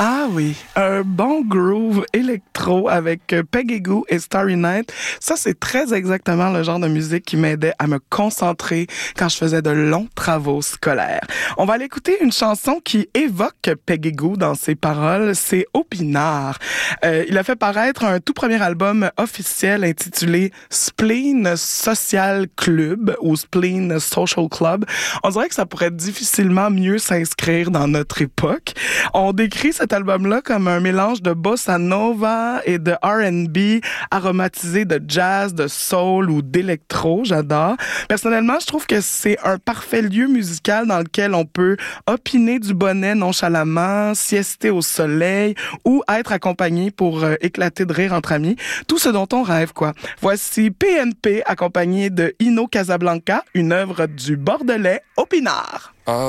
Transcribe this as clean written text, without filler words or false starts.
Ah oui, un bon groove électro avec Peggy Gou et Starry Night. Ça, c'est très exactement le genre de musique qui m'aidait à me concentrer quand je faisais de longs travaux scolaires. On va aller écouter une chanson qui évoque Peggy Gou dans ses paroles. C'est Opinard. Il a fait paraître un tout premier album officiel intitulé Spleen Social Club ou Spleen Social Club. On dirait que ça pourrait difficilement mieux s'inscrire dans notre époque. On décrit cet album-là comme un mélange de bossa nova et de R&B aromatisé de jazz, de soul ou d'électro. J'adore. Personnellement, je trouve que c'est un parfait lieu musical dans lequel on peut opiner du bonnet nonchalamment, siester au soleil ou être accompagné pour éclater de rire entre amis. Tout ce dont on rêve, quoi. Voici PNP accompagné de Ino Casablanca, une œuvre du Bordelais Opinard.